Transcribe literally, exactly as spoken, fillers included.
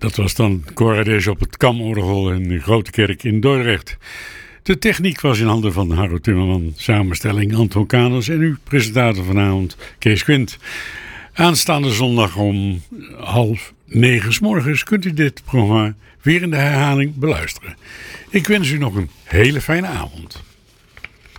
Dat was dan Corrades op het Kamorgel in de Grote Kerk in Dordrecht. De techniek was in handen van Harro Timmerman, samenstelling Anton Kaners en uw presentator vanavond Kees Quint. Aanstaande zondag om half negen 's morgens kunt u dit programma weer in de herhaling beluisteren. Ik wens u nog een hele fijne avond.